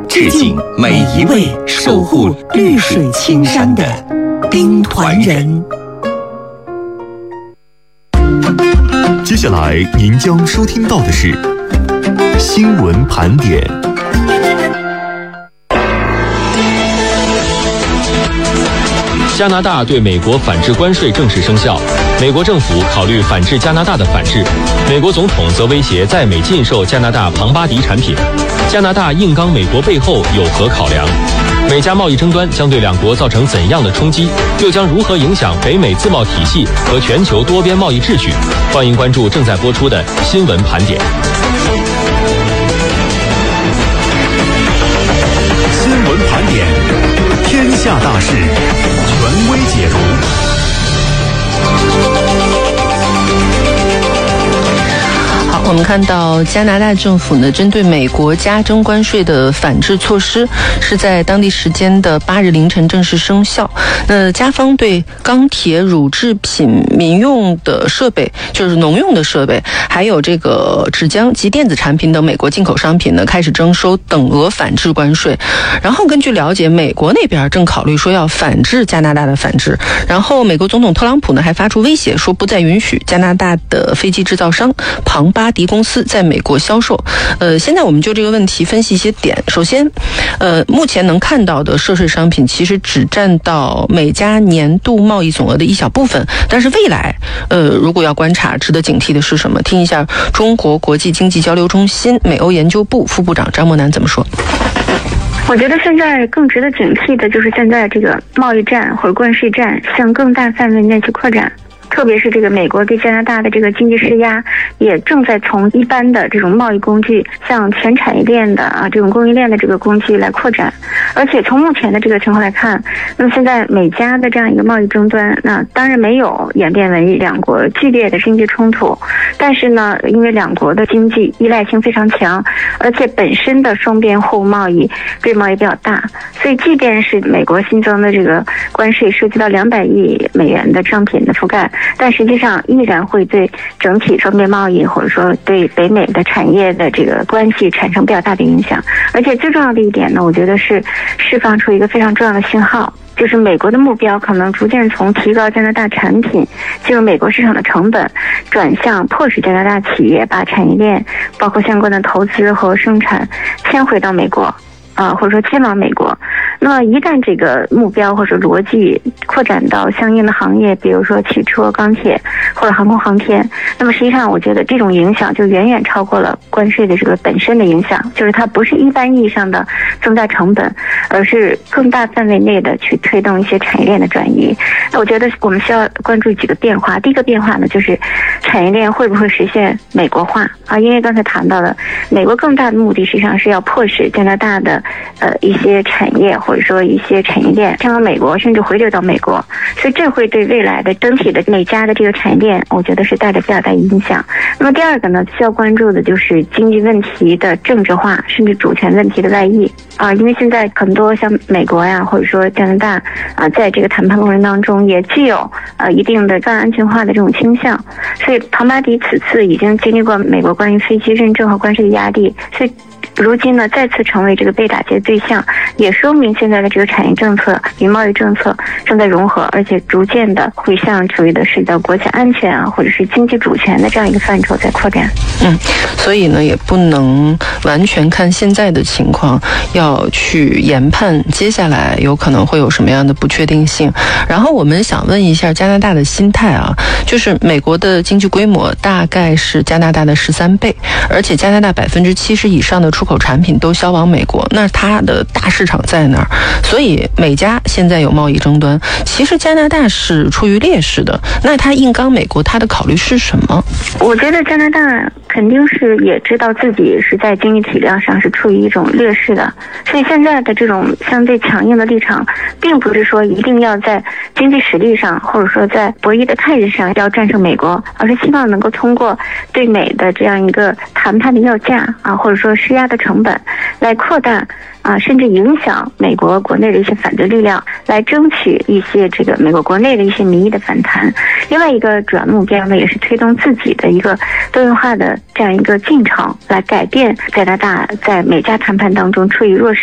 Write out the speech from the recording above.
致敬每一位守护绿水青山的兵团人。 接下来您将收听到的是新闻盘点。 加拿大对美国反制关税正式生效，美国政府考虑反制加拿大的反制，美国总统则威胁在美禁售加拿大庞巴迪产品。加拿大硬刚美国背后有何考量？美加贸易争端将对两国造成怎样的冲击？又将如何影响北美自贸体系和全球多边贸易秩序？欢迎关注正在播出的新闻盘点。 新闻盘点，天下大事，权威解读。 我们看到加拿大政府呢，针对美国加征关税的反制措施是在当地时间的8日凌晨正式生效。那加方对钢铁、乳制品、民用的设备，就是农用的设备，还有这个纸浆及电子产品等美国进口商品呢，开始征收等额反制关税。然后根据了解，美国那边正考虑说要反制加拿大的反制。然后美国总统特朗普呢还发出威胁，说不再允许加拿大的飞机制造商庞巴迪公司在美国销售。现在我们就这个问题分析一些点。首先，目前能看到的涉税商品其实只占到美加年度贸易总额的一小部分，但是未来，如果要观察，值得警惕的是什么？听一下中国国际经济交流中心美欧研究部副部长张默南怎么说。 我觉得现在更值得警惕的就是现在这个贸易战或者关税战向更大范围内去扩展。特别是这个美国对加拿大的这个经济施压，也正在从一般的这种贸易工具向全产业链的这种供应链的这个工具来扩展。而且从目前的这个情况来看，那么现在美加的这样一个贸易争端，那当然没有演变为两国剧烈的经济冲突，但是呢，因为两国的经济依赖性非常强，而且本身的双边货物贸易对贸易比较大，所以即便是美国新增的这个关税涉及到200亿美元的商品的覆盖，但实际上依然会对整体双边贸易或者说对北美的产业的这个关系产生比较大的影响。而且最重要的一点呢，我觉得是释放出一个非常重要的信号，就是美国的目标可能逐渐从提高加拿大产品进入美国市场的成本，转向迫使加拿大企业把产业链包括相关的投资和生产迁回到美国。或者说迁往美国。那么一旦这个目标或者逻辑扩展到相应的行业，比如说汽车、钢铁或者航空航天，那么实际上我觉得这种影响就远远超过了关税的这个本身的影响，就是它不是一般意义上的增加成本，而是更大范围内的去推动一些产业链的转移。那我觉得我们需要关注几个变化。第一个变化呢，就是产业链会不会实现美国化因为刚才谈到了美国更大的目的实际上是要迫使加拿大的一些产业或者说一些产业链迁往美国，甚至回流到美国，所以这会对未来的整体的美加的这个产业链我觉得是带着比较大影响。那么第二个呢，需要关注的就是经济问题的政治化甚至主权问题的外溢因为现在很多像美国呀或者说加拿大在这个谈判过程当中也具有一定的泛安全化的这种倾向，所以庞巴迪此次已经经历过美国关于飞机认证和关税的压力，所以如今呢再次成为这个被打击的对象，也说明现在的这个产业政策与贸易政策正在融合，而且逐渐的会向所谓的涉及到国家安全或者是经济主权的这样一个范畴在扩展。 所以呢也不能完全看现在的情况，要去研判接下来有可能会有什么样的不确定性。然后我们想问一下加拿大的心态就是美国的经济规模大概是加拿大的13倍，而且加拿大70%以上的出口产品都销往美国，那它的大市场在哪儿？所以美加现在有贸易争端，其实加拿大是处于劣势的，那它硬刚美国，它的考虑是什么？ 我觉得加拿大肯定是也知道自己是在经济体量上是处于一种劣势的，所以现在的这种相对强硬的立场，并不是说一定要在经济实力上或者说在博弈的态势上要战胜美国，而是希望能够通过对美的这样一个谈判的要价或者说施压的成本来扩大甚至影响美国国内的一些反对力量，来争取一些这个美国国内的一些民意的反弹。另外一个主要目标呢，也是推动自己的一个多元化的这样一个进程，来改变加拿大在美加谈判当中处于弱势